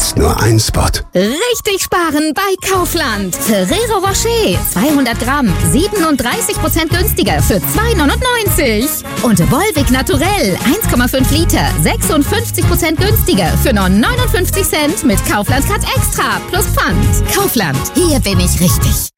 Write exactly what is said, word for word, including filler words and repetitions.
ist nur ein Spot. Richtig sparen bei Kaufland. Ferrero Rocher zweihundert Gramm, siebenunddreißig Prozent günstiger für zwei neunundneunzig. Und Volvic Naturell eins Komma fünf Liter, sechsundfünfzig Prozent günstiger für nur neunundfünfzig Cent mit Kaufland Cut Extra plus Pfand. Kaufland, hier bin ich richtig.